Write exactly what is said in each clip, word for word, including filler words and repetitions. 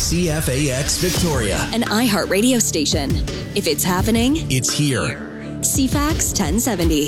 C F A X Victoria, an iHeart radio station. If it's happening, it's here. C FAX ten seventy.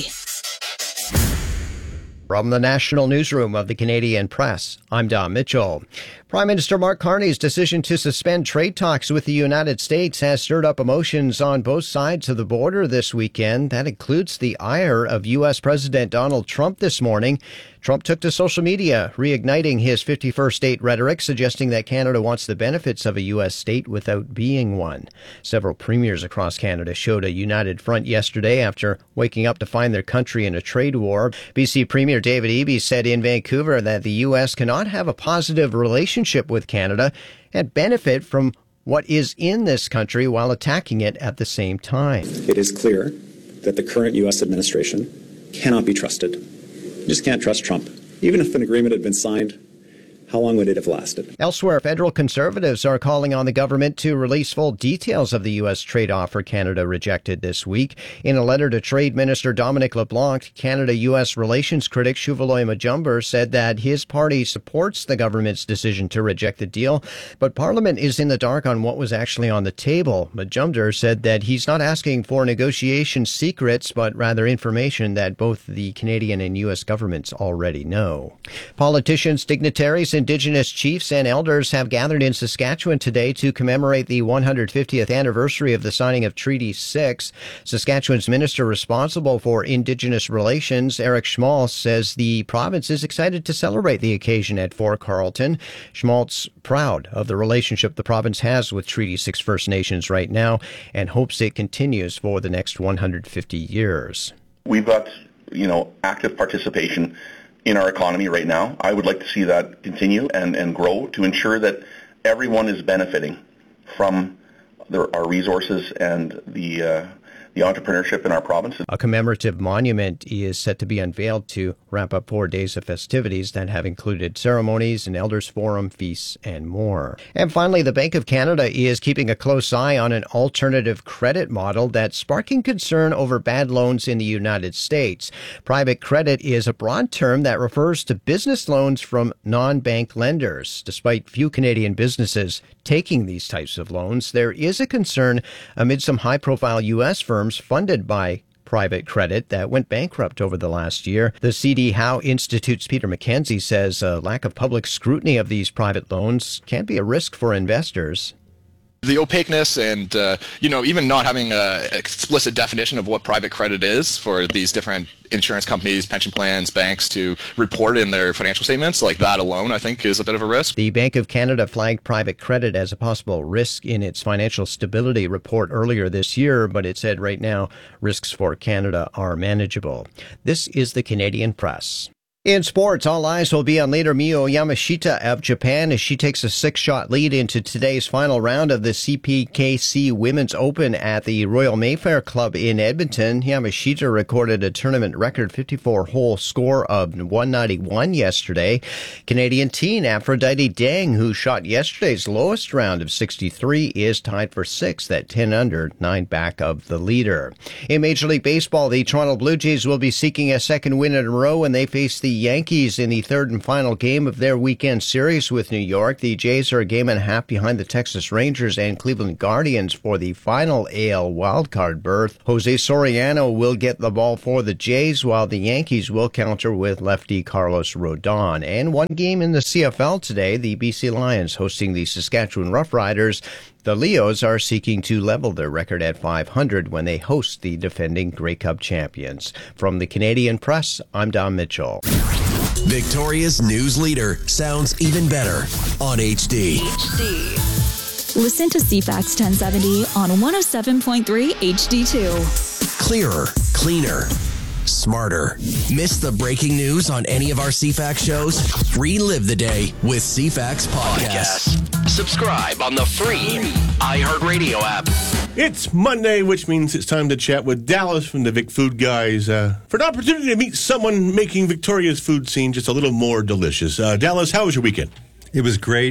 From the National Newsroom of the Canadian Press, I'm Don Mitchell. Prime Minister Mark Carney's decision to suspend trade talks with the United States has stirred up emotions on both sides of the border this weekend. That includes the ire of U S. President Donald Trump this morning. Trump took to social media, reigniting his fifty-first state rhetoric, suggesting that Canada wants the benefits of a U S state without being one. Several premiers across Canada showed a united front yesterday after waking up to find their country in a trade war. B C Premier David Eby said in Vancouver that the U S cannot have a positive relationship with Canada and benefit from what is in this country while attacking it at the same time. It is clear that the current U S administration cannot be trusted. You just can't trust Trump. Even if an agreement had been signed, how long would it have lasted? Elsewhere, federal conservatives are calling on the government to release full details of the U S trade offer Canada rejected this week. In a letter to Trade Minister Dominic LeBlanc, Canada-U S relations critic Shuvaloy Majumdar said that his party supports the government's decision to reject the deal, but Parliament is in the dark on what was actually on the table. Majumdar said that he's not asking for negotiation secrets, but rather information that both the Canadian and U S governments already know. Politicians, dignitaries, Indigenous chiefs and elders have gathered in Saskatchewan today to commemorate the one hundred fiftieth anniversary of the signing of Treaty six. Saskatchewan's minister responsible for Indigenous relations, Eric Schmaltz, says the province is excited to celebrate the occasion at Fort Carlton. Schmaltz proud of the relationship the province has with Treaty six First Nations right now and hopes it continues for the next one hundred fifty years. We've got, you know, active participation in our economy right now. I would like to see that continue and, and grow to ensure that everyone is benefiting from the, our resources and the uh, the entrepreneurship in our province. A commemorative monument is set to be unveiled to wrap up four days of festivities that have included ceremonies, an elders forum, feasts, and more. And finally, the Bank of Canada is keeping a close eye on an alternative credit model that's sparking concern over bad loans in the United States. Private credit is a broad term that refers to business loans from non-bank lenders. Despite few Canadian businesses taking these types of loans, there is a concern amid some high-profile U S firms funded by private credit that went bankrupt over the last year. The C D Howe Institute's Peter McKenzie says a lack of public scrutiny of these private loans can be a risk for investors. The opaqueness and, uh, you know, even not having an explicit definition of what private credit is for these different insurance companies, pension plans, banks to report in their financial statements, like that alone, I think, is a bit of a risk. The Bank of Canada flagged private credit as a possible risk in its financial stability report earlier this year, but it said right now risks for Canada are manageable. This is the Canadian Press. In sports, all eyes will be on leader Miyu Yamashita of Japan as she takes a six-shot lead into today's final round of the C P K C Women's Open at the Royal Mayfair Club in Edmonton. Yamashita recorded a tournament record fifty-four hole score of one ninety-one yesterday. Canadian teen Aphrodite Dang, who shot yesterday's lowest round of sixty-three, is tied for sixth at ten under, nine back of the leader. In Major League Baseball, the Toronto Blue Jays will be seeking a second win in a row when they face the Yankees in the third and final game of their weekend series with New York. The Jays are a game and a half behind the Texas Rangers and Cleveland Guardians for the final A L wildcard berth. Jose Soriano will get the ball for the Jays, while the Yankees will counter with lefty Carlos Rodon. And one game in the C F L today, the B C Lions hosting the Saskatchewan Roughriders. The Leos are seeking to level their record at five hundred when they host the defending Grey Cup champions. From the Canadian Press, I'm Don Mitchell. Victoria's news leader sounds even better on H D. H D. Listen to C FAX ten seventy on one oh seven point three H D two. Clearer, cleaner, smarter. Miss the breaking news on any of our C FAX shows? Relive the day with C FAX Podcasts. Subscribe on the free iHeartRadio app. It's Monday, which means it's time to chat with Dallas from the Vic Food Guys uh, for an opportunity to meet someone making Victoria's food scene just a little more delicious. Uh, Dallas, how was your weekend? It was great.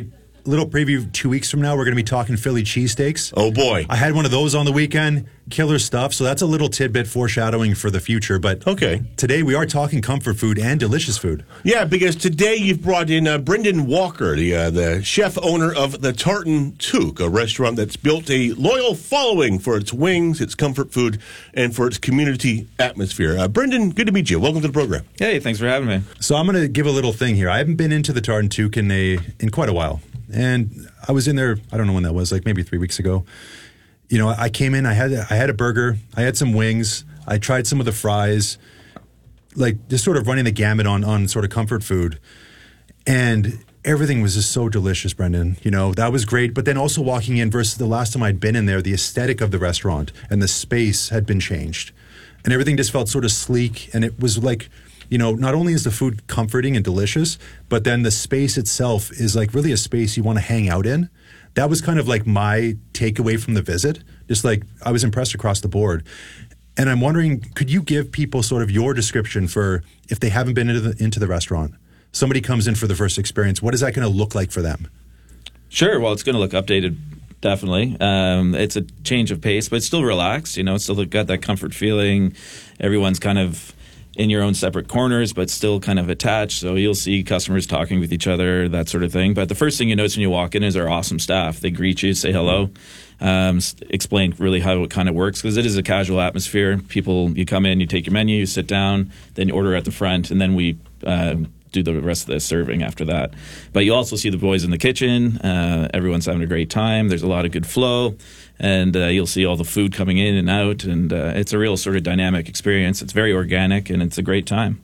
little preview, two weeks from now, we're going to be talking Philly cheesesteaks. Oh, boy. I had one of those on the weekend. Killer stuff. So that's a little tidbit foreshadowing for the future. But okay, today we are talking comfort food and delicious food. Yeah, because today you've brought in uh, Brendan Walker, the uh, the chef owner of the Tartan Took, a restaurant that's built a loyal following for its wings, its comfort food, and for its community atmosphere. Uh, Brendan, good to meet you. Welcome to the program. Hey, thanks for having me. So I'm going to give a little thing here. I haven't been into the Tartan Took in a in quite a while, and I was in there. I don't know when that was, like maybe three weeks ago. You know, I came in, I had I had a burger, I had some wings, I tried some of the fries, like just sort of running the gamut on on sort of comfort food. And everything was just so delicious, Brendan. You know, that was great. But then also walking in versus the last time I'd been in there, the aesthetic of the restaurant and the space had been changed. And everything just felt sort of sleek. And it was like, you know, not only is the food comforting and delicious, but then the space itself is like really a space you want to hang out in. That was kind of like my takeaway from the visit. Just like I was impressed across the board. And I'm wondering, could you give people sort of your description for if they haven't been into the, into the restaurant? Somebody comes in for the first experience. What is that going to look like for them? Sure. Well, it's going to look updated, definitely. Um, it's a change of pace, but it's still relaxed. You know, it's still got that comfort feeling. Everyone's kind of in your own separate corners, but still kind of attached. So you'll see customers talking with each other, that sort of thing. But the first thing you notice when you walk in is our awesome staff. They greet you, say hello, um, explain really how it kind of works, because it is a casual atmosphere. People, you come in, you take your menu, you sit down, then you order at the front, and then we uh, do the rest of the serving after that. But you also see the boys in the kitchen. Uh, everyone's having a great time. There's a lot of good flow. And uh, you'll see all the food coming in and out, and uh, it's a real sort of dynamic experience. It's very organic, and it's a great time.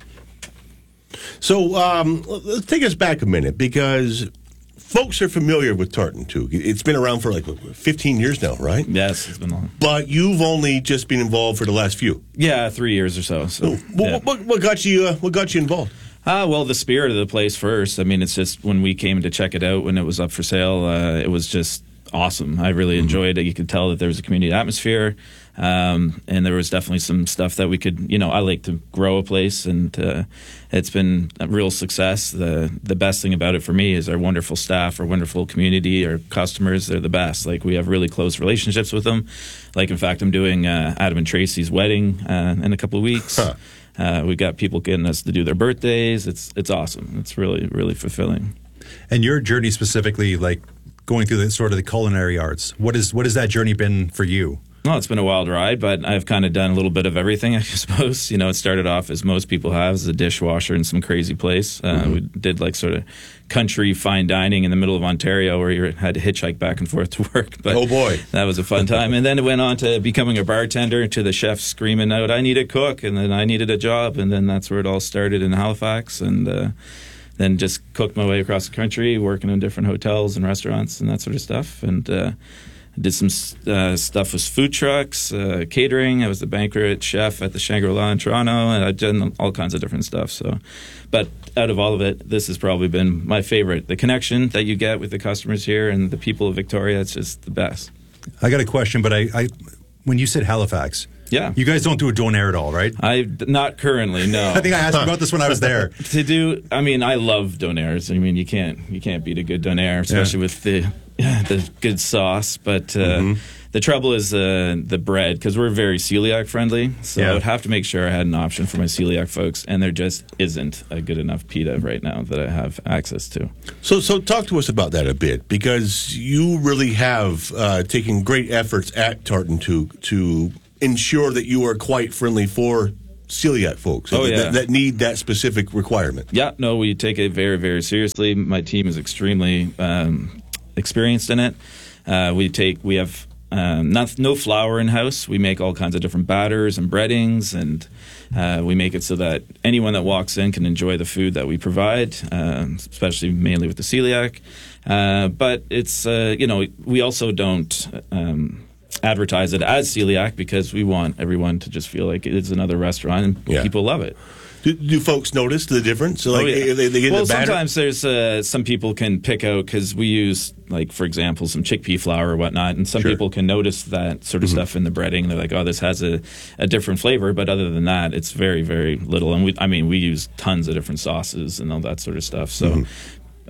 So um, let's take us back a minute, because folks are familiar with Tartan Took. It's been around for like fifteen years now, right? Yes, it's been long. But you've only just been involved for the last few. Yeah, three years or so. So, so yeah. what, what, what got you? Uh, what got you involved? Ah, uh, well, the spirit of the place first. I mean, it's just when we came to check it out when it was up for sale, uh, it was just awesome. I really enjoyed it. You could tell that there was a community atmosphere, um, and there was definitely some stuff that we could, you know, I like to grow a place, and uh, it's been a real success. The the best thing about it for me is our wonderful staff, our wonderful community, our customers. They're the best. Like, we have really close relationships with them. Like, in fact, I'm doing uh, Adam and Tracy's wedding uh, in a couple of weeks. Huh. Uh, we got people getting us to do their birthdays. It's it's awesome. It's really, really fulfilling. And your journey specifically, like, going through the sort of the culinary arts, what is what has that journey been for you? Well, it's been a wild ride, but I've kind of done a little bit of everything, I suppose. You know, it started off, as most people have, as a dishwasher in some crazy place. Uh, mm-hmm. We did like sort of country fine dining in the middle of Ontario, where you had to hitchhike back and forth to work. But oh boy, that was a fun time. And then it went on to becoming a bartender, to the chef screaming out, "I need a cook," and then I needed a job, and then that's where it all started in Halifax, and uh, then just cooked my way across the country, working in different hotels and restaurants and that sort of stuff, and uh, did some uh, stuff with food trucks, uh, catering. I was the banquet chef at the Shangri-La in Toronto, and I've done all kinds of different stuff. So, but out of all of it, this has probably been my favorite. The connection that you get with the customers here and the people of Victoria, it's just the best. I got a question, but I, I when you said Halifax, yeah, you guys don't do a donair at all, right? I not currently, no. I think I asked about this when I was there. To do, I mean, I love donairs. I mean, you can't you can't beat a good donair, especially yeah. with the the good sauce. But uh, mm-hmm. the trouble is uh, the bread, because we're very celiac friendly. So yeah. I would have to make sure I had an option for my celiac folks, and there just isn't a good enough pita right now that I have access to. So, so talk to us about that a bit, because you really have uh, taken great efforts at Tartan Took to ensure that you are quite friendly for celiac folks oh, that, yeah. that, that need that specific requirement. Yeah, no, we take it very, very seriously. My team is extremely um, experienced in it. Uh, we take, we have um, not, no flour in house. We make all kinds of different batters and breadings, and uh, we make it so that anyone that walks in can enjoy the food that we provide, um, especially mainly with the celiac. Uh, but it's uh, you know, we also don't Um, advertise it as celiac, because we want everyone to just feel like it's another restaurant, and yeah. people love it. Do, do folks notice the difference? So like, oh, yeah. they, they get well, the batter? sometimes there's uh, some people can pick out, because we use, like, for example, some chickpea flour or whatnot, and some sure. people can notice that sort of mm-hmm. stuff in the breading. They're like, oh, this has a, a different flavor, but other than that, it's very, very little. And we, I mean, we use tons of different sauces and all that sort of stuff. So. Mm-hmm.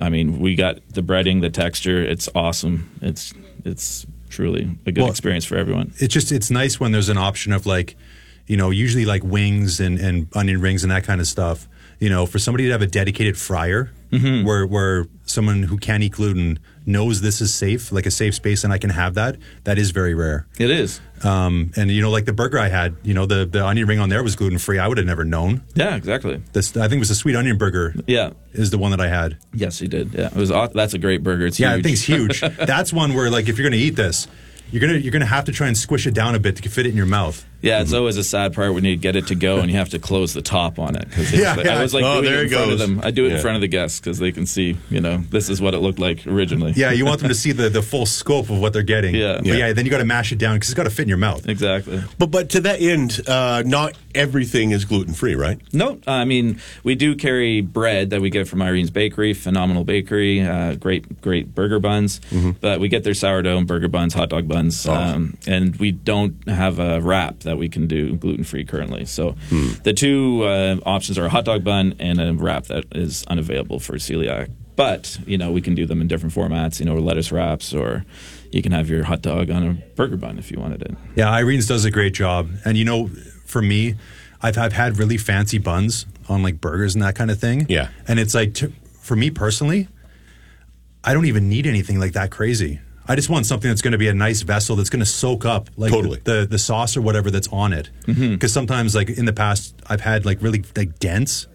I mean, we got the breading, the texture. It's awesome. It's it's truly a good Well, experience for everyone. It's just it's nice when there's an option of like, you know, usually like wings and, and onion rings and that kind of stuff. You know, for somebody to have a dedicated fryer Mm-hmm. where where someone who can't eat gluten knows this is safe, like a safe space, and I can have that, that is very rare. It is. Um, and, you know, like the burger I had, you know, the, the onion ring on there was gluten-free. I would have never known. Yeah, exactly. This, I think it was a sweet onion burger. Yeah. Is the one that I had. Yes, he did. Yeah, it was. aw- That's a great burger. It's Yeah, huge. I think it's huge. That's one where, like, if you're going to eat this, you're gonna you're gonna have to try and squish it down a bit to fit it in your mouth. Yeah, it's always a sad part when you get it to go and you have to close the top on it. Cause Yeah, like, yeah. I was like Oh, doing there it in it front of goes. them. I do it Yeah. in front of the guests because they can see, you know, this is what it looked like originally. Yeah, you want them to see the, the full scope of what they're getting. Yeah. But Yeah. yeah, then you got to mash it down because it's got to fit in your mouth. Exactly. But but to that end, uh, not everything is gluten free, right? No, I mean, we do carry bread that we get from Irene's Bakery, phenomenal bakery, uh, great, great burger buns. Mm-hmm. But we get their sourdough and burger buns, hot dog buns. Oh. Um, and we don't have a wrap that we can do gluten-free currently. So Hmm. the two uh, options are a hot dog bun and a wrap that is unavailable for celiac. But, you know, we can do them in different formats, you know, lettuce wraps, or you can have your hot dog on a burger bun if you wanted it. Yeah, Irene's does a great job. And, you know, for me, I've, I've had really fancy buns on, like, burgers and that kind of thing. Yeah. And it's like, to, for me personally, I don't even need anything like that crazy. I just want something that's going to be a nice vessel that's going to soak up like Totally. the, the the sauce or whatever that's on it. Because Mm-hmm. sometimes, like in the past, I've had like really like dense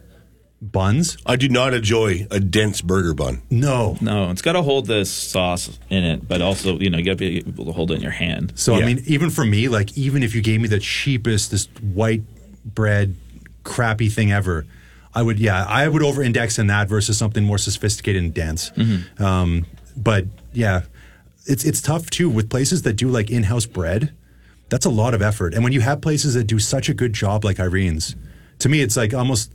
buns. I do not enjoy a dense burger bun. No. No, it's got to hold the sauce in it, but also, you know, you got to be able to hold it in your hand. So Yeah. I mean, even for me, like even if you gave me the cheapest, this white bread crappy thing ever, I would yeah, I would over-index in that versus something more sophisticated and dense. Mm-hmm. Um, but yeah, it's it's tough too with places that do like in-house bread. That's a lot of effort, and when you have places that do such a good job like Irene's, to me, it's like almost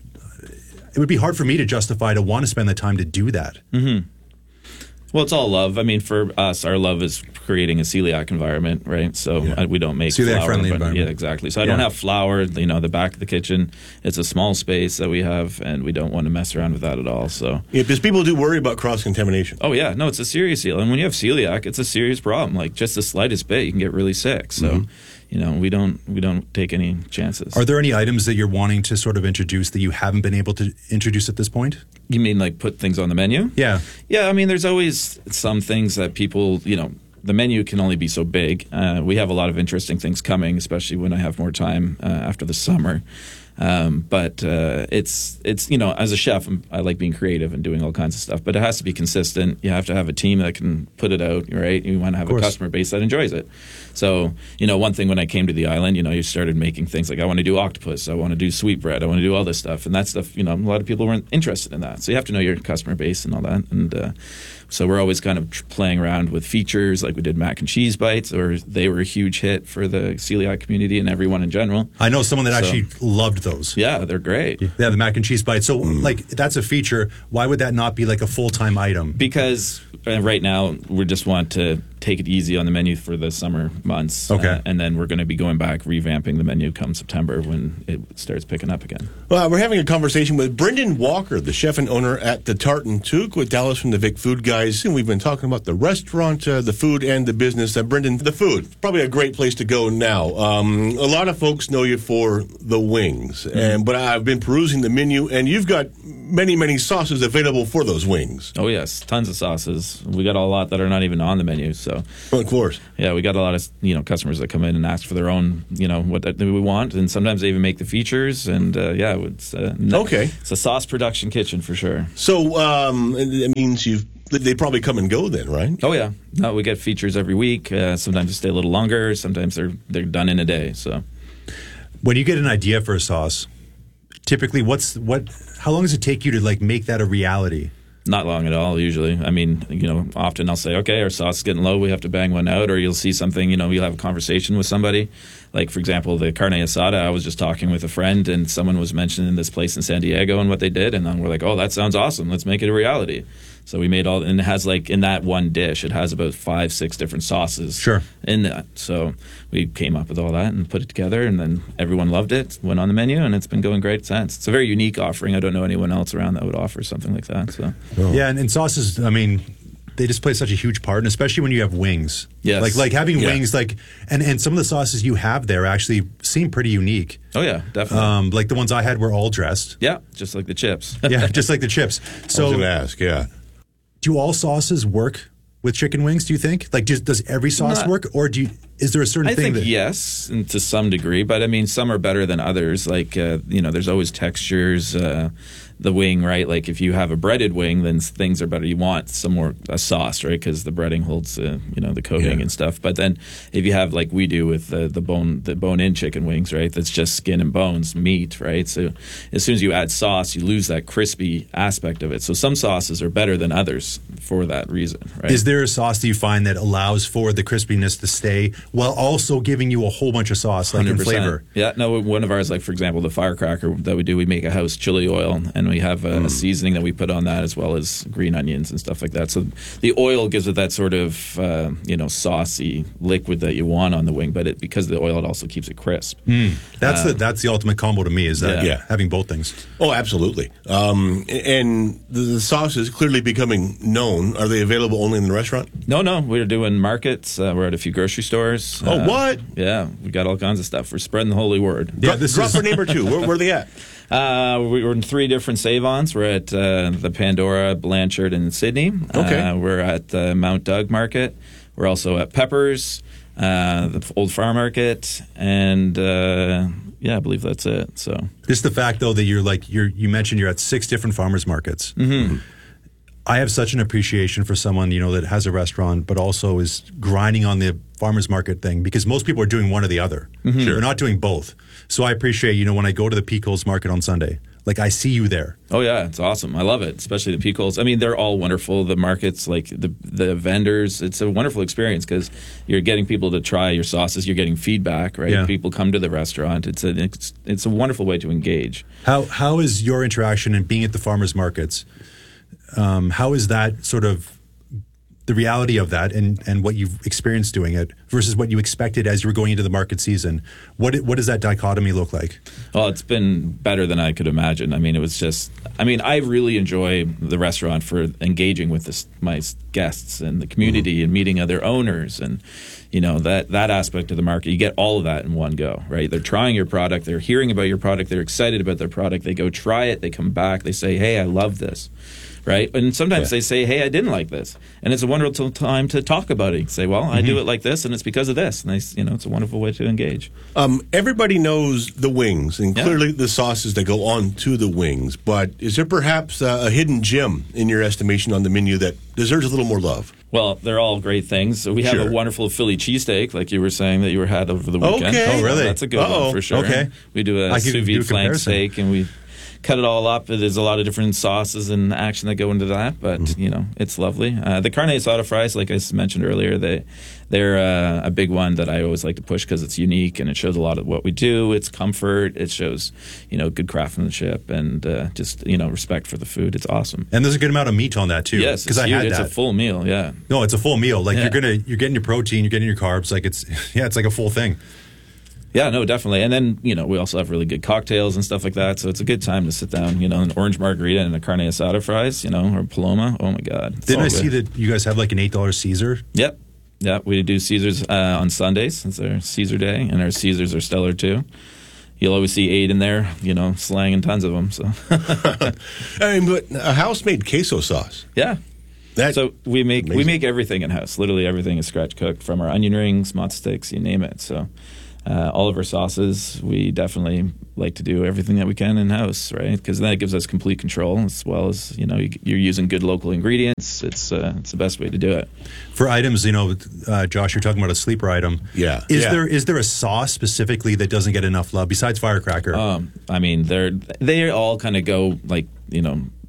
it would be hard for me to justify to want to spend the time to do that. Mm-hmm. Well, it's all love. I mean, for us, our love is creating a celiac environment, right? So Yeah. uh, we don't make Celiac flour, friendly but- environment. Yeah, exactly. So I Yeah. don't have flour. You know, the back of the kitchen. It's a small space that we have, and we don't want to mess around with that at all. So. Yeah, because people do worry about cross contamination. Oh yeah, no, it's a serious deal, and when you have celiac, it's a serious problem. Like just the slightest bit, you can get really sick. So, Mm-hmm. you know, we don't we don't take any chances. Are there any items that you're wanting to sort of introduce that you haven't been able to introduce at this point? You mean like put things on the menu? Yeah. Yeah, I mean, there's always some things that people, you know, the menu can only be so big. Uh, we have a lot of interesting things coming, especially when I have more time uh, after the summer. Um, but uh, it's it's you know, as a chef, I'm, I like being creative and doing all kinds of stuff. But it has to be consistent. You have to have a team that can put it out, right? You want to have a course. customer base that enjoys it. So you know, one thing when I came to the island, you know, you started making things like I want to do octopus, I want to do sweetbread, I want to do all this stuff, and that stuff. You know, a lot of people weren't interested in that. So you have to know your customer base and all that. And uh, so we're always kind of tr- playing around with features, like we did mac and cheese bites, or they were a huge hit for the celiac community and everyone in general. I know someone that So- actually loved those. Yeah, they're great. Yeah, the mac and cheese bites. So, like, that's a feature. Why would that not be like a full time item? Because uh, right now we just want to take it easy on the menu for the summer months. Okay. Uh, and then we're going to be going back, revamping the menu come September when it starts picking up again. Well, we're having a conversation with Brendan Walker, the chef and owner at the Tartan Toque, with Dallas from the Vic Food Guys. And we've been talking about the restaurant, uh, the food, and the business. Uh, Brendan, the food, probably a great place to go now. Um, a lot of folks know you for the wings, Mm-hmm. and but I've been perusing the menu, and you've got many, many sauces available for those wings. Oh, yes. Tons of sauces. We got a lot that are not even on the menu. So, Well, of course. yeah, we got a lot of, you know, customers that come in and ask for their own, you know, what that we want. And sometimes they even make the features. And, uh, yeah, it's, uh, n- Okay. it's a sauce production kitchen for sure. So um, it means you've they probably come and go then, right? Oh, yeah. No, we get features every week. Uh, sometimes they stay a little longer. Sometimes they're they're done in a day. So. When you get an idea for a sauce, typically, what's what? How long does it take you to like make that a reality? Not long at all, usually. I mean, you know, often I'll say, okay, our sauce is getting low, we have to bang one out, or you'll see something, you know, you'll have a conversation with somebody. Like, for example, the carne asada, I was just talking with a friend, and someone was mentioning this place in San Diego and what they did, and then we're like, oh, that sounds awesome, let's make it a reality. So we made all, and it has like in that one dish, it has about five, six different sauces. Sure. In that, so we came up with all that and put it together, and then everyone loved it. Went on the menu, and it's been going great since. It's a very unique offering. I don't know anyone else around that would offer something like that. So yeah, and, and sauces. I mean, they just play such a huge part, and especially when you have wings. Yes. Like like having Yeah. wings, like and, and some of the sauces you have there actually seem pretty unique. oh yeah, definitely. Um, like the ones I had were all dressed. yeah, just like the chips. Yeah, just like the chips. I was So going to ask, yeah. do all sauces work with chicken wings, do you think? Like, just, does every sauce Not- work, or do you, is there a certain I thing think that... yes, and to some degree, but I mean, some are better than others. Like uh, you know, there's always textures. Uh, the wing, right? Like if you have a breaded wing, then things are better. You want some more a sauce, right? Because the breading holds, uh, you know, the coating Yeah. and stuff. But then if you have like we do with the, the bone, the bone-in chicken wings, right? That's just skin and bones, meat, right? So as soon as you add sauce, you lose that crispy aspect of it. So some sauces are better than others for that reason, right? Is there a sauce that you find that allows for the crispiness to stay while also giving you a whole bunch of sauce, like in flavor? Yeah, no, one of ours, like for example, the firecracker that we do, we make a house chili oil, and we have a, Mm. a seasoning that we put on that as well as green onions and stuff like that. So the oil gives it that sort of uh, you know saucy liquid that you want on the wing, but it, because of the oil, it also keeps it crisp. Mm. That's the that's the ultimate combo to me. Is that Yeah. Yeah. having both things? Oh, absolutely. Um, and the, the sauce is clearly becoming known. Are they available only in the restaurant? No, no, we're doing markets. Uh, we're at a few grocery stores. Oh, Uh, what? Yeah, we got all kinds of stuff. We're spreading the holy word. Yeah, Drop, this drop is our name or two. Where, where are they at? Uh, we- we're in three different Save-Ons. We're at uh, the Pandora, Blanchard, and Sydney. Okay. Uh, we're at the Mount Doug Market. We're also at Peppers, uh, the Old Farm Market, and uh, yeah, I believe that's it. So just the fact though that you're like you're you mentioned you're at six different farmers markets. Mm-hmm. I have such an appreciation for someone, you know, that has a restaurant but also is grinding on the farmers market thing, because most people are doing one or the other. Mm-hmm. They're not doing both. So I appreciate, you know, when I go to the Peacoles market on Sunday, like I see you there. Oh yeah, it's awesome. I love it, especially the Peacoles. I mean, they're all wonderful. The markets, like the the vendors, it's a wonderful experience because you're getting people to try your sauces. You're getting feedback, right? Yeah. People come to the restaurant. It's a it's, it's a wonderful way to engage. How how is your interaction and being at the farmers markets? Um, how is that sort of the reality of that and, and what you've experienced doing it versus what you expected as you were going into the market season? What what does that dichotomy look like? Well, it's been better than I could imagine. I mean, it was just, I mean, I really enjoy the restaurant for engaging with this, my guests and the community mm-hmm. and meeting other owners and, you know, that, that aspect of the market. You get all of that in one go, right? They're trying your product. They're hearing about your product. They're excited about their product. They go try it. They come back. They say, hey, I love this. Right? And sometimes yeah. they say, hey, I didn't like this. And it's a wonderful time to talk about it. Say, well, mm-hmm. I do it like this, and it's because of this. And, they, you know, it's a wonderful way to engage. Um, everybody knows the wings, and Yeah. clearly the sauces that go on to the wings. But is there perhaps uh, a hidden gem in your estimation on the menu that deserves a little more love? Well, they're all great things. So we have Sure. a wonderful Philly cheesesteak, like you were saying, that you were had over the weekend. Okay. Oh, really? That's a good Uh-oh. one for sure. Okay. We do a I could sous do a vide flank comparison. steak, and we cut it all up. There's a lot of different sauces and action that go into that, but Mm-hmm. you know, it's lovely. Uh, the carne asada fries, like I s- mentioned earlier, they they're uh, a big one that I always like to push because it's unique and it shows a lot of what we do. It's comfort. It shows, you know, good craftsmanship and uh, just you know respect for the food. It's awesome. And there's a good amount of meat on that too. Yes, because it's I huge. had It's that. a full meal. Yeah. No, it's a full meal. Like Yeah. you're gonna you're getting your protein, you're getting your carbs. Like it's yeah, it's like a full thing. Yeah, no, definitely. And then, you know, we also have really good cocktails and stuff like that. So it's a good time to sit down, you know, an orange margarita and a carne asada fries, you know, or Paloma. Oh, my God. It's Didn't all I see good. that you guys have like an eight dollar Caesar? Yep. Yeah, we do Caesars uh, on Sundays. It's our Caesar day, and our Caesars are stellar, too. You'll always see eight in there, you know, slanging tons of them. So, I mean, but a house-made queso sauce. yeah. That, So we make we amazing. make everything in house. Literally everything is scratch cooked, from our onion rings, mozz sticks, you name it. So uh, all of our sauces, we definitely like to do everything that we can in house, right? Because then it gives us complete control, as well as you know you, you're using good local ingredients. It's uh, it's the best way to do it. For items, you know, uh, Josh, you're talking about a sleeper item. Yeah. Is Yeah. there is there a sauce specifically that doesn't get enough love besides firecracker? Um, I mean, they're they all kind of go like you know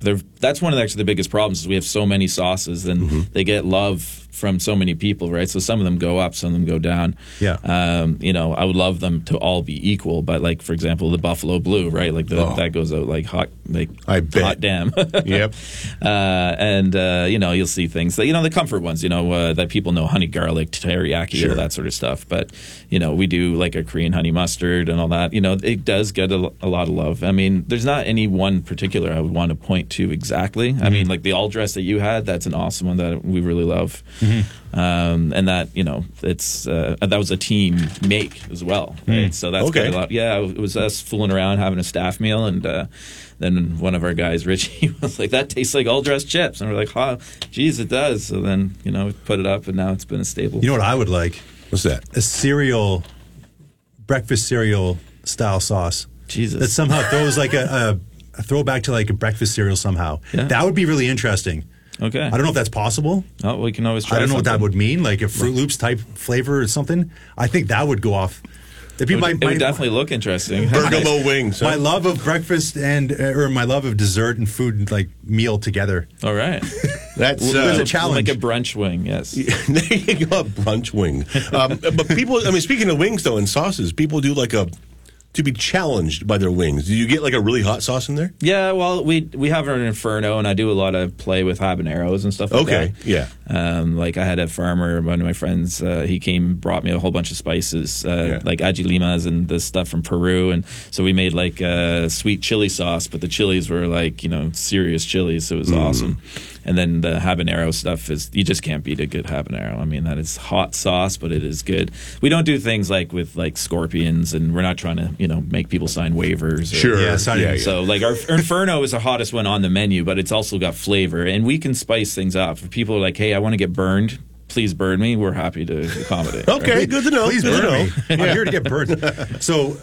they're that's one of the, actually the biggest problems is we have so many sauces and mm-hmm. they get love from so many people, right? So some of them go up, some of them go down. Yeah. Um, you know, I would love them to all be equal, but like for example, the Buffalo Blue, right? Like the, oh. that goes out like hot, like I bet. hot damn. Yep. Uh, and uh, you know, you'll see things that you know the comfort ones, you know, uh, that people know, honey garlic, teriyaki, sure. all that sort of stuff. But you know, we do like a Korean honey mustard and all that. You know, it does get a, a lot of love. I mean, there's not any one particular I would want to point to exactly. Mm-hmm. I mean, like the all dress that you had, that's an awesome one that we really love. Mm-hmm. Um, and that, you know, it's uh, that was a team make as well, right? Mm. So that's okay. got a lot. Yeah, it was us fooling around having a staff meal, and uh, then one of our guys, Richie, was like, "That tastes like all dressed chips," and we're like, "Oh, geez, it does." So then, you know, we put it up, and now it's been a staple. You know what I would like? What's that? A cereal, breakfast cereal style sauce. Jesus, that somehow throws like a, a, a throwback to like a breakfast cereal somehow. Yeah. That would be really interesting. Okay. I don't know if that's possible. Oh, we can always try I don't know something. what that would mean, like a Fruit Loops type flavor or something. I think that would go off. It would, my, it would my, definitely look interesting. Bergamo wings. Huh? My love of breakfast and or my love of dessert and food like meal together. All right. That's, uh, That's a challenge. Like a brunch wing, yes. There you go, a brunch wing. Um, but people, I mean, speaking of wings though and sauces, people do like a to be challenged by their wings. Do you get like a really hot sauce in there? Yeah, well, we we have an Inferno, and I do a lot of play with habaneros and stuff like okay, that. yeah. Um, like I had a farmer, one of my friends, uh, he came, brought me a whole bunch of spices, uh, yeah. like aguilimas and this stuff from Peru, and so we made like a sweet chili sauce, but the chilies were like, you know, serious chilies, so it was mm. awesome. And then the habanero stuff is, you just can't beat a good habanero. I mean, that is hot sauce, but it is good. We don't do things like with like scorpions, and we're not trying to, you know, make people sign waivers. Or, sure. Yeah, sign, yeah, yeah. So like our, our Inferno is the hottest one on the menu, but it's also got flavor, and we can spice things up. If people are like, hey, I want to get burned, please burn me, we're happy to accommodate. Okay, right? Good to know. Please good burn to know. me. I'm here to get burned. So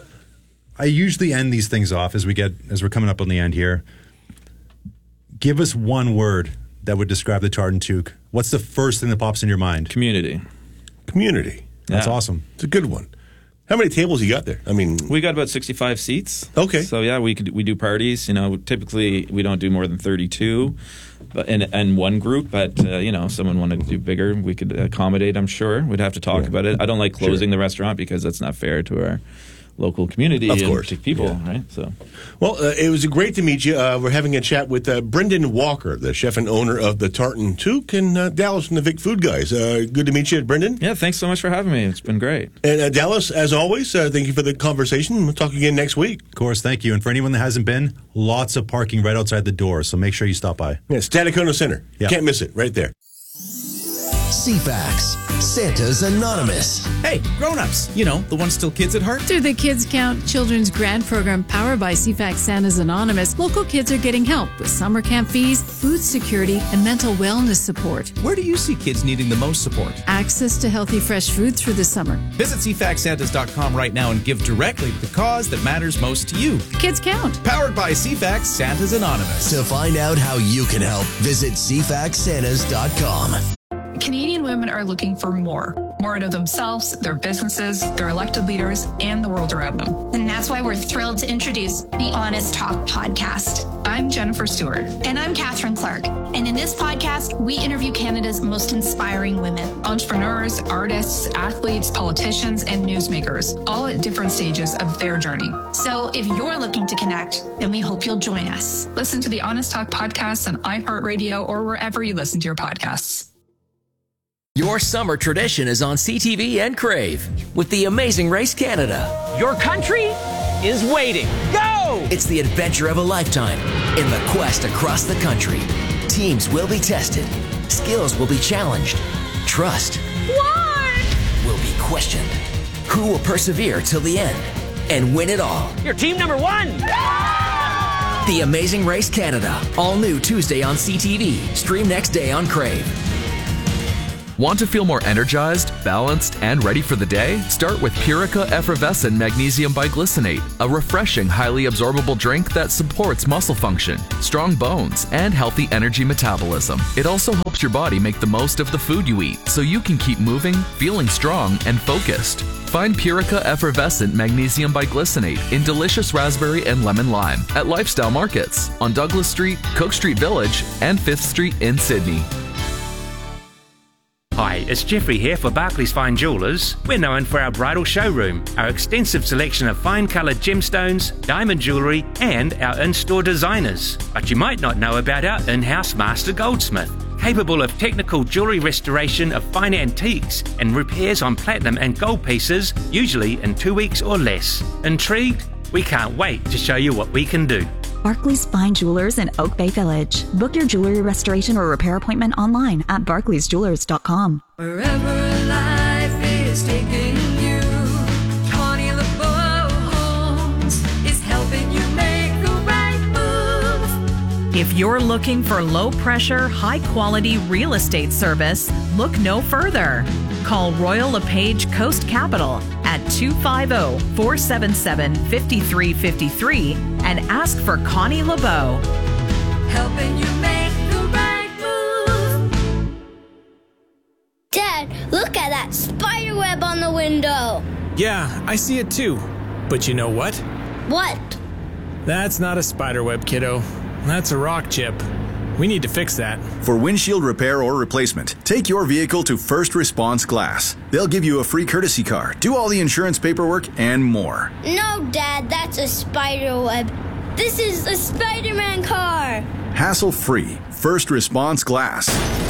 I usually end these things off as we get, as we're coming up on the end here. Give us one word that would describe the Tartan Toque. What's the first thing that pops in your mind? Community. Community. That's yeah. awesome. It's a good one. How many tables you got there? I mean, we got about sixty-five seats. Okay. So yeah, we could we do parties. You know, typically we don't do more than thirty-two, but in, in one group. But uh, you know, if someone wanted to do bigger, we could accommodate. I'm sure we'd have to talk yeah. about it. I don't like closing sure. the restaurant because that's not fair to our local community of and course. to people, yeah. right? So, well, uh, it was great to meet you. Uh, we're having a chat with uh, Brendan Walker, the chef and owner of the Tartan Toque, and uh, Dallas and the Vic Food Guys. Uh, good to meet you, Brendan. Yeah, thanks so much for having me. It's been great. And uh, Dallas, as always, uh, thank you for the conversation. We'll talk again next week. Of course, thank you. And for anyone that hasn't been, lots of parking right outside the door, so make sure you stop by. Yeah, Stadacona Center. Yep. Can't miss it, right there. C FAX, Santa's Anonymous. Hey, grown-ups, you know, the ones still kids at heart. Through the Kids Count Children's Grant Program powered by C FAX Santa's Anonymous, local kids are getting help with summer camp fees, food security, and mental wellness support. Where do you see kids needing the most support? Access to healthy, fresh food through the summer. Visit c fax santas dot com right now and give directly to the cause that matters most to you. Kids Count. Powered by C FAX Santa's Anonymous. To find out how you can help, visit c fax santas dot com. Canadian women are looking for more. More out of themselves, their businesses, their elected leaders, and the world around them. And that's why we're thrilled to introduce the Honest Talk podcast. I'm Jennifer Stewart. And I'm Catherine Clark. And in this podcast, we interview Canada's most inspiring women. Entrepreneurs, artists, athletes, politicians, and newsmakers, all at different stages of their journey. So if you're looking to connect, then we hope you'll join us. Listen to the Honest Talk podcast on iHeartRadio or wherever you listen to your podcasts. Your summer tradition is on C T V and Crave with The Amazing Race Canada. Your country is waiting. Go! It's the adventure of a lifetime in the quest across the country. Teams will be tested. Skills will be challenged. Trust what? will be questioned. Who will persevere till the end and win it all? You're team number one. The Amazing Race Canada. All new Tuesday on C T V. Stream next day on Crave. Want to feel more energized, balanced, and ready for the day? Start with Purica Effervescent Magnesium Biglycinate, a refreshing, highly absorbable drink that supports muscle function, strong bones, and healthy energy metabolism. It also helps your body make the most of the food you eat, so you can keep moving, feeling strong, and focused. Find Purica Effervescent Magnesium Biglycinate in delicious raspberry and lemon lime at Lifestyle Markets on Douglas Street, Cook Street Village, and fifth Street in Sydney. Hi, it's Jeffrey here for Barclays Fine Jewellers. We're known for our bridal showroom, our extensive selection of fine coloured gemstones, diamond jewellery, and our in-store designers. But you might not know about our in-house master goldsmith, capable of technical jewellery restoration of fine antiques and repairs on platinum and gold pieces, usually in two weeks or less. Intrigued? We can't wait to show you what we can do. Barclays Fine Jewelers in Oak Bay Village. Book your jewelry restoration or repair appointment online at barclays jewelers dot com. Wherever life is taking you, Connie LeBeau Homes is helping you make the right move. If you're looking for low-pressure, high-quality real estate service, look no further. Call Royal LePage Coast Capital at two five zero, four seven seven, five three five three and ask for Connie LeBeau. Helping you make the right move. Dad, look at that spider web on the window. Yeah, I see it too. But you know what? What? That's not a spider web, kiddo. That's a rock chip. We need to fix that. For windshield repair or replacement, take your vehicle to First Response Glass. They'll give you a free courtesy car, do all the insurance paperwork, and more. No, Dad, that's a spider web. This is a Spider-Man car. Hassle-free. First Response Glass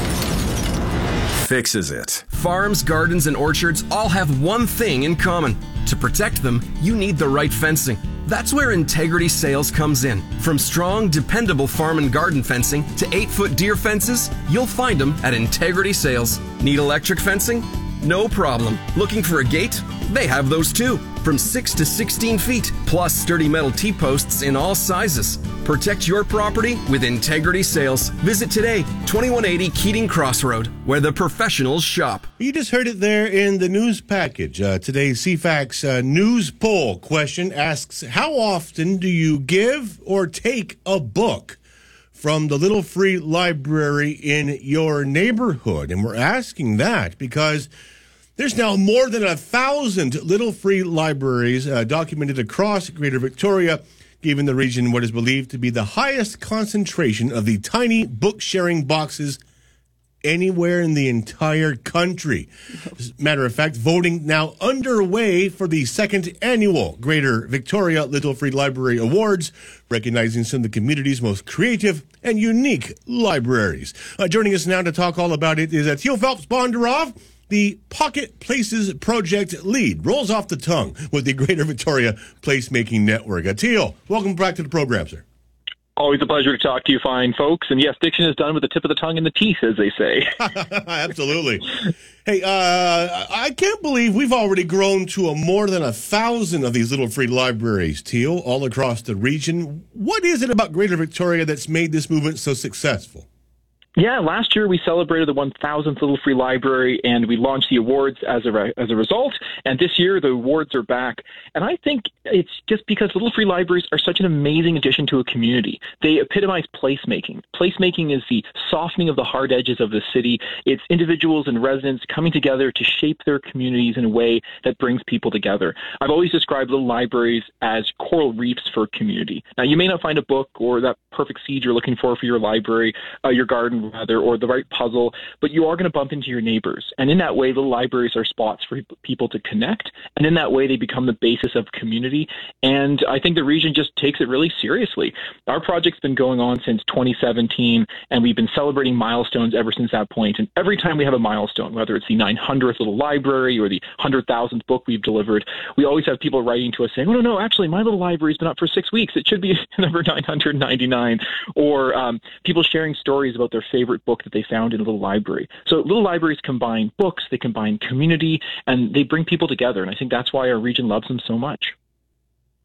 fixes it. Farms, gardens, and orchards all have one thing in common. To protect them, you need the right fencing. That's where Integrity Sales comes in. From strong, dependable farm and garden fencing to eight-foot deer fences, you'll find them at Integrity Sales. Need electric fencing? No problem. Looking for a gate? They have those too. From six to sixteen feet, plus sturdy metal T-posts in all sizes. Protect your property with Integrity Sales. Visit today, twenty-one eighty Keating Crossroad, where the professionals shop. You just heard it there in the news package. Uh, today's C FAX uh, news poll question asks, how often do you give or take a book from the Little Free Library in your neighborhood? And we're asking that because there's now more than a thousand Little Free Libraries uh, documented across Greater Victoria, giving the region what is believed to be the highest concentration of the tiny book-sharing boxes anywhere in the entire country. As a matter of fact, voting now underway for the second annual Greater Victoria Little Free Library Awards, recognizing some of the community's most creative and unique libraries. Uh, joining us now to talk all about it is uh, Teal Phelps-Bondarov, the Pocket Places Project lead. Rolls off the tongue with the Greater Victoria Placemaking Network. Uh, Teal, welcome back to the program, sir. Always a pleasure to talk to you fine folks. And yes, diction is done with the tip of the tongue and the teeth, as they say. Absolutely. Hey, uh, I can't believe we've already grown to a more than a thousand of these Little Free Libraries, Teal, all across the region. What is it about Greater Victoria that's made this movement so successful? Yeah, last year we celebrated the one thousandth Little Free Library, and we launched the awards as a re- as a result. And this year the awards are back. And I think it's just because Little Free Libraries are such an amazing addition to a community. They epitomize placemaking. Placemaking is the softening of the hard edges of the city. It's individuals and residents coming together to shape their communities in a way that brings people together. I've always described little libraries as coral reefs for community. Now, you may not find a book or that perfect seed you're looking for for your library, uh, your garden, rather, or the right puzzle, but you are going to bump into your neighbors. And in that way, little libraries are spots for people to connect. And in that way, they become the basis of community. And I think the region just takes it really seriously. Our project's been going on since twenty seventeen, and we've been celebrating milestones ever since that point. And every time we have a milestone, whether it's the nine hundredth little library or the one hundred thousandth book we've delivered, we always have people writing to us saying, oh, no, no, actually, my little library's been up for six weeks. It should be number nine hundred ninety-nine. Or um, people sharing stories about their favorite book that they found in a little library. So little libraries combine books, they combine community, and they bring people together. And I think that's why our region loves them so much.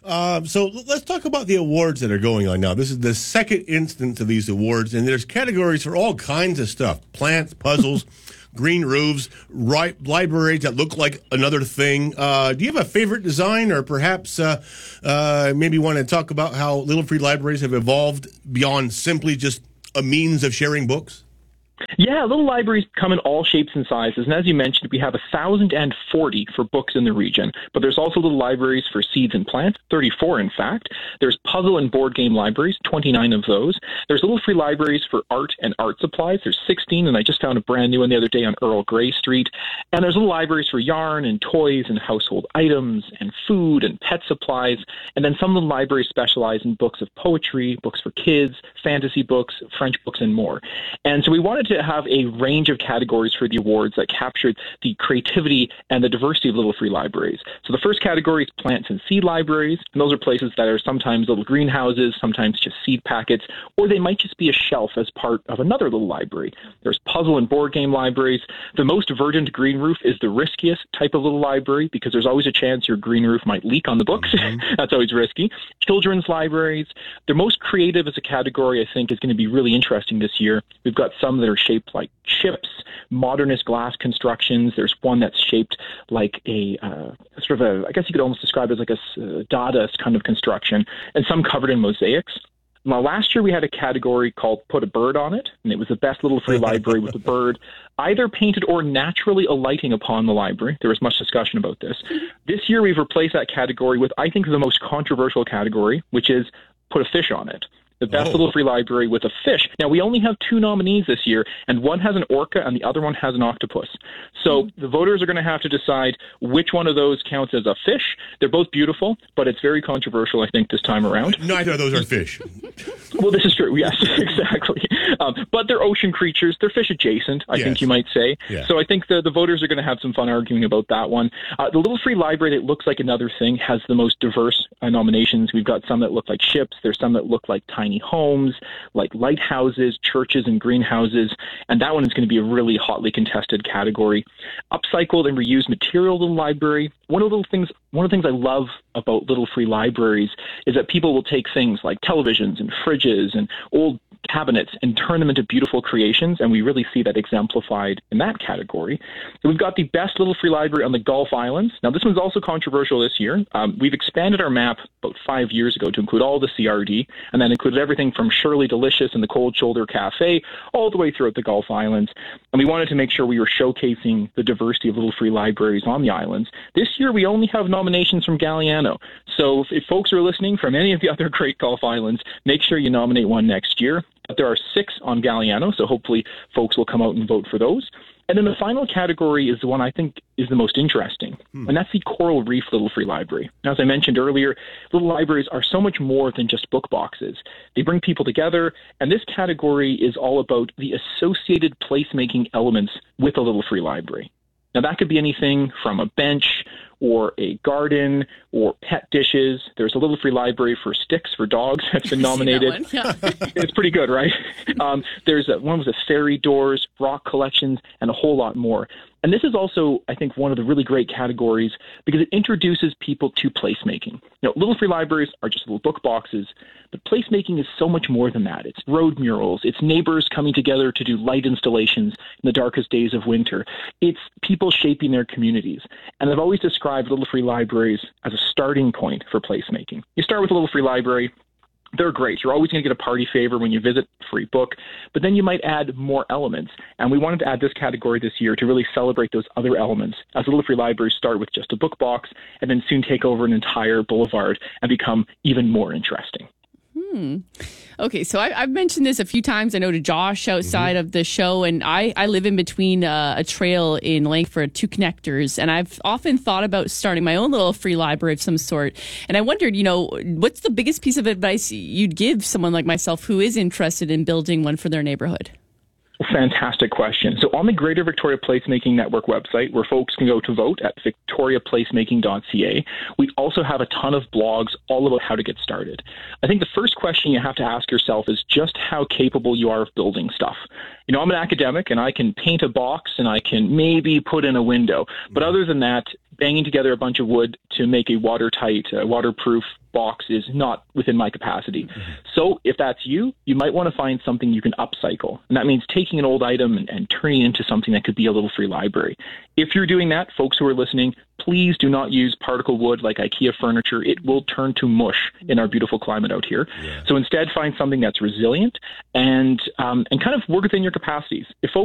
Um, so let's talk about the awards that are going on now. This is the second instance of these awards, and there's categories for all kinds of stuff: plants, puzzles, green roofs, ri- libraries that look like another thing. Uh, do you have a favorite design, or perhaps uh, uh, maybe want to talk about how Little Free Libraries have evolved beyond simply just a means of sharing books? Yeah, little libraries come in all shapes and sizes. And as you mentioned, we have one thousand forty for books in the region. But there's also little libraries for seeds and plants, thirty-four in fact. There's puzzle and board game libraries, twenty-nine of those. There's little free libraries for art and art supplies. There's sixteen, and I just found a brand new one the other day on Earl Grey Street. And there's little libraries for yarn and toys and household items and food and pet supplies. And then some little libraries specialize in books of poetry, books for kids, fantasy books, French books, and more. And so we wanted to have a range of categories for the awards that captured the creativity and the diversity of little free libraries. So the first category is plants and seed libraries, and those are places that are sometimes little greenhouses, sometimes just seed packets, or they might just be a shelf as part of another little library. There's puzzle and board game libraries. The most verdant green roof is the riskiest type of little library because there's always a chance your green roof might leak on the books. Mm-hmm. That's always risky. Children's libraries. The most creative as a category, I think, is going to be really interesting this year. We've got some that are shaped like ships, modernist glass constructions. There's one that's shaped like a uh, sort of a, I guess you could almost describe it as like a uh, Dadaist kind of construction, and some covered in mosaics. Now, last year we had a category called Put a Bird on It, and it was the best little free library with a bird either painted or naturally alighting upon the library. There was much discussion about this. This year we've replaced that category with, I think, the most controversial category, which is Put a Fish on It. The best oh. little free library with a fish. Now, we only have two nominees this year, and one has an orca and the other one has an octopus. So mm. the voters are going to have to decide which one of those counts as a fish. They're both beautiful, but it's very controversial, I think, this time around. Neither of those are fish. Well, this is true, yes, exactly. Um, but they're ocean creatures. They're fish adjacent, I yes. think you might say. Yeah. So I think the, the voters are going to have some fun arguing about that one. Uh, the little free library that looks like another thing has the most diverse uh, nominations. We've got some that look like ships. There's some that look like tiny homes, like lighthouses, churches, and greenhouses, and that one is going to be a really hotly contested category. Upcycled and reused material little library. One of the little things, one of the things I love about little free libraries is that people will take things like televisions and fridges and old cabinets and turn them into beautiful creations, and we really see that exemplified in that category. So we've got the best little free library on the Gulf Islands. Now, this one's also controversial this year. Um, we've expanded our map about five years ago to include all the C R D, and that included everything from Shirley Delicious and the Cold Shoulder Cafe all the way throughout the Gulf Islands. And we wanted to make sure we were showcasing the diversity of little free libraries on the islands. This year, we only have nominations from Galliano. So if, if folks are listening from any of the other great Gulf Islands, make sure you nominate one next year. But there are six on Galliano, so hopefully folks will come out and vote for those. And then the final category is the one I think is the most interesting, hmm. and that's the Coral Reef Little Free Library. Now, as I mentioned earlier, little libraries are so much more than just book boxes. They bring people together, and this category is all about the associated placemaking elements with a little free library. Now, that could be anything from a bench or a garden or pet dishes. There's a little free library for sticks for dogs that's been nominated. That yeah. It's pretty good, right? Um, there's a, one with a fairy doors, rock collections, and a whole lot more. And this is also, I think, one of the really great categories because it introduces people to placemaking. You know, little free libraries are just little book boxes, but placemaking is so much more than that. It's road murals. It's neighbors coming together to do light installations in the darkest days of winter. It's people shaping their communities. And I've always described little free libraries as a starting point for placemaking. You start with a little free library. They're great. You're always going to get a party favor when you visit a free book, but then you might add more elements. And we wanted to add this category this year to really celebrate those other elements, as little free libraries start with just a book box and then soon take over an entire boulevard and become even more interesting. Hmm. Okay, so I, I've mentioned this a few times. I know to Josh outside mm-hmm. of the show, and I, I live in between uh, a trail in Langford, two connectors, and I've often thought about starting my own little free library of some sort. And I wondered, you know, what's the biggest piece of advice you'd give someone like myself who is interested in building one for their neighborhood? Fantastic question. So on the Greater Victoria Placemaking Network website, where folks can go to vote at victoria placemaking dot c a, we also have a ton of blogs all about how to get started. I think the first question you have to ask yourself is just how capable you are of building stuff. You know, I'm an academic and I can paint a box and I can maybe put in a window. But other than that, banging together a bunch of wood to make a watertight, uh, waterproof box is not within my capacity. Mm-hmm. So if that's you, you might want to find something you can upcycle. And that means taking an old item and, and turning it into something that could be a little free library. If you're doing that, folks who are listening, please do not use particle wood like IKEA furniture. It will turn to mush in our beautiful climate out here. Yeah. So instead, find something that's resilient and um, and kind of work within your capacities. If folks